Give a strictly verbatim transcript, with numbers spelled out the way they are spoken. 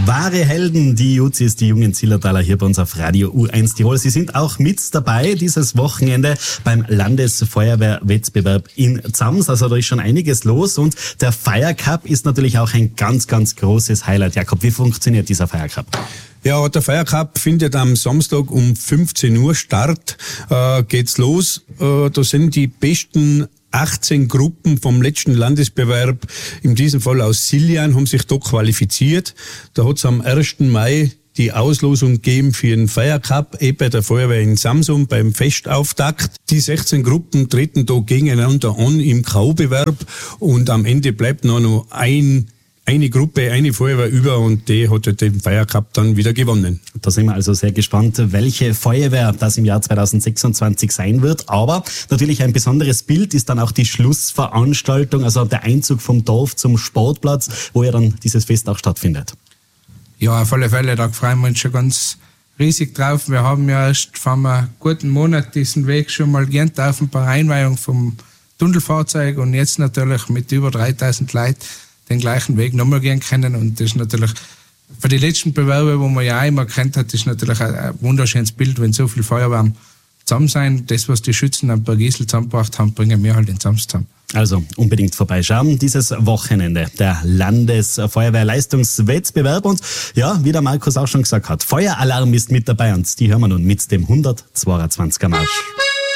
Wahre Helden, die Juzis, die jungen Zillertaler hier bei uns auf Radio U eins Tirol. Sie sind auch mit dabei dieses Wochenende beim Landesfeuerwehrwettbewerb in Zams. Also da ist schon einiges los und der Fire Cup ist natürlich auch ein ganz, ganz großes Highlight. Jakob, wie funktioniert dieser Fire Cup? Ja, der Fire Cup findet am Samstag um fünfzehn Uhr Start. Äh, geht's los. Äh, da sind die besten achtzehn Gruppen vom letzten Landesbewerb, in diesem Fall aus Siljan, haben sich da qualifiziert. Da hat's am ersten Mai die Auslosung gegeben für den Fire Cup, eh bei der Feuerwehr in Samsung beim Festauftakt. Die sechzehn Gruppen treten da gegeneinander an im K O-Bewerb und am Ende bleibt noch, noch ein eine Gruppe, eine Feuerwehr über und die hat den Fire Cup dann wieder gewonnen. Da sind wir also sehr gespannt, welche Feuerwehr das im Jahr zweitausendsechsundzwanzig sein wird. Aber natürlich ein besonderes Bild ist dann auch die Schlussveranstaltung, also der Einzug vom Dorf zum Sportplatz, wo ja dann dieses Fest auch stattfindet. Ja, auf alle Fälle, da freuen wir uns schon ganz riesig drauf. Wir haben ja erst vor einem guten Monat diesen Weg schon mal gelernt auf ein paar Einweihungen vom Tunnelfahrzeug und jetzt natürlich mit über dreitausend Leuten den gleichen Weg nochmal gehen können. Und das ist natürlich für die letzten Bewerbe, wo man ja auch immer kennt hat, ist natürlich ein wunderschönes Bild, wenn so viele Feuerwehren zusammen sein. Das, was die Schützen am Bergisel zusammengebracht haben, bringen wir halt in Zams zusammen. Also unbedingt vorbeischauen. Dieses Wochenende, der Landesfeuerwehrleistungswettbewerb. Und ja, wie der Markus auch schon gesagt hat, Feueralarm ist mit dabei und die hören wir nun mit dem hundertzweiundzwanziger Marsch.